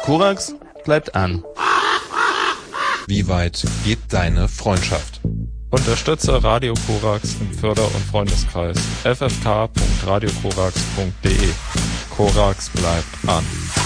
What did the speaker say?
Korax bleibt an. Wie weit geht deine Freundschaft? Unterstütze Radio Korax im Förder- und Freundeskreis. ffk.radiokorax.de. Korax bleibt an.